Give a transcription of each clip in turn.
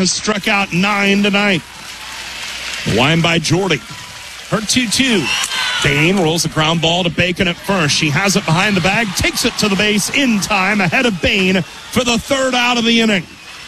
has struck out 9 tonight. The line by Jordy. Her 2-2. Bain rolls the ground ball to Bacon at first. She has it behind the bag, takes it to the base in time, ahead of Bain for the third out of the inning.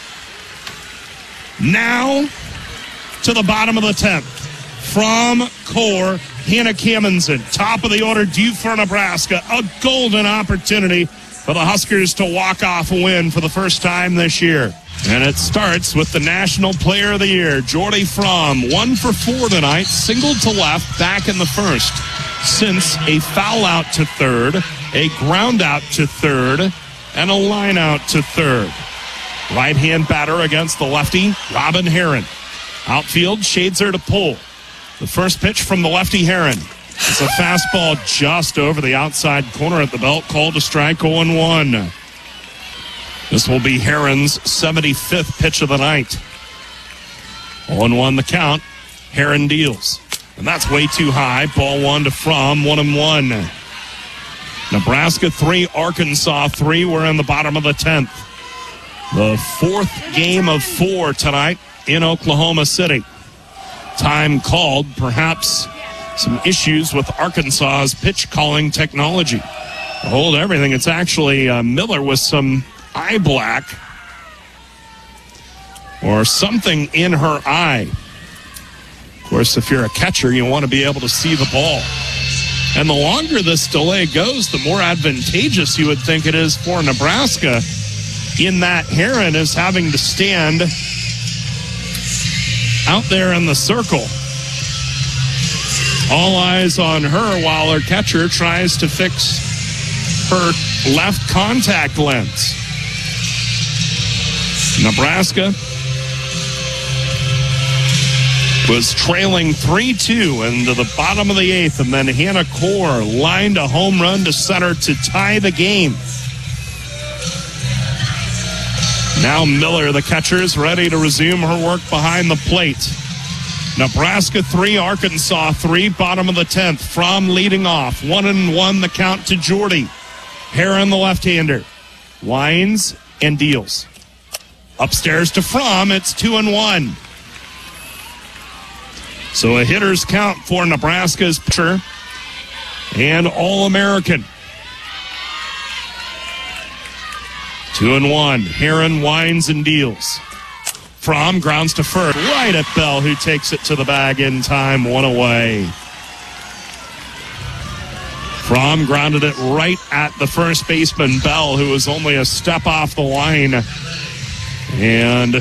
Now to the bottom of the 10th. From Core, Hannah Kamensen, top of the order, due for Nebraska. A golden opportunity for the Huskers to walk off a win for the first time this year. And it starts with the National Player of the Year, Jordy Fromm. 1 for 4 tonight, singled to left, back in the first. Since a foul out to third, a ground out to third, and a line out to third. Right-hand batter against the lefty, Robin Heron. Outfield shades her to pull. The first pitch from the lefty Heron. It's a fastball just over the outside corner at the belt, called a strike, 0-1. This will be Heron's 75th pitch of the night. 0-1 the count. Heron deals. And that's way too high. Ball 1 to Fromm, 1-1. Nebraska 3, Arkansas 3. We're in the bottom of the 10th. The fourth game of 4 tonight in Oklahoma City. Time called, perhaps some issues with Arkansas's pitch calling technology. Hold everything. It's actually Miller with some eye black or something in her eye. Of course, if you're a catcher, you want to be able to see the ball. And the longer this delay goes, the more advantageous you would think it is for Nebraska, in that Heron is having to stand out there in the circle. All eyes on her while her catcher tries to fix her left contact lens. Nebraska was trailing 3-2 into the bottom of the 8th, and then Hannah Core lined a home run to center to tie the game. Now Miller, the catcher, is ready to resume her work behind the plate. Nebraska 3, Arkansas 3, bottom of the 10th. Fromm leading off. 1-1 the count to Jordy. Heron, the left-hander, winds and deals. Upstairs to Fromm, it's 2-1. So a hitter's count for Nebraska's pitcher and All-American. 2-1. Heron winds and deals. Fromm grounds to first, right at Bell, who takes it to the bag in time, 1 away. Fromm grounded it right at the first baseman, Bell, who was only a step off the line. And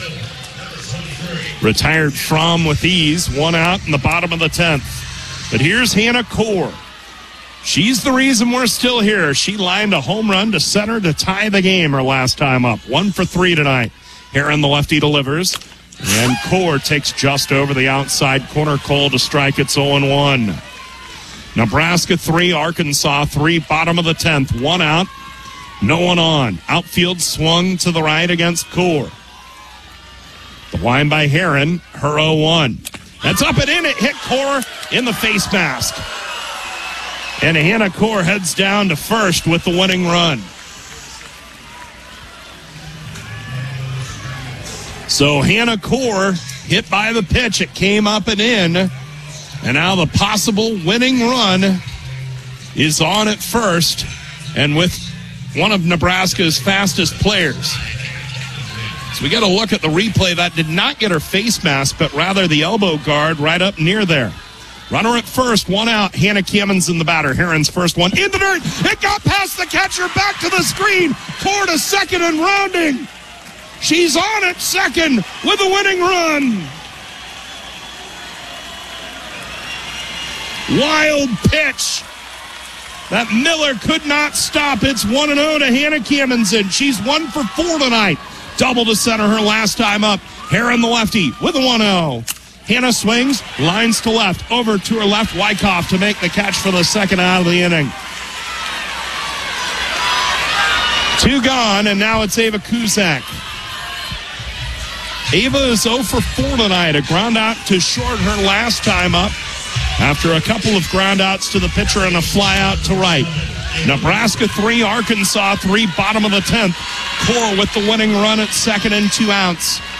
retired Fromm with ease, 1 out in the bottom of the 10th. But here's Hannah Core. She's the reason we're still here. She lined a home run to center to tie the game her last time up. 1 for 3 tonight. Heron, the lefty, delivers. And Core takes just over the outside corner, call to strike. It's 0-1. Nebraska 3, Arkansas 3, bottom of the 10th. 1 out, no one on. Outfield swung to the right against Core. The line by Heron, her 0-1. That's up and in. It hit Core in the face mask. And Hannah Core heads down to first with the winning run. So Hannah Core hit by the pitch. It came up and in. And now the possible winning run is on at first, and with one of Nebraska's fastest players. So we got to look at the replay. That did not get her face mask, but rather the elbow guard right up near there. Runner at first, 1 out. Hannah Kamensen, the batter. Heron's first one in the dirt. It got past the catcher, back to the screen. Core to second and rounding. She's on at second with a winning run. Wild pitch that Miller could not stop. It's 1-0 to Hannah Kamensen. She's 1 for 4 tonight. Double to center her last time up. Heron, the lefty, with a 1-0. Hannah swings, lines to left, over to her left, Wyckoff to make the catch for the second out of the inning. 2 gone, and now it's Ava Kuzak. Ava is 0 for 4 tonight. A ground out to short her last time up after a couple of ground outs to the pitcher and a fly out to right. Nebraska 3, Arkansas 3, bottom of the 10th. Core with the winning run at second and 2 outs.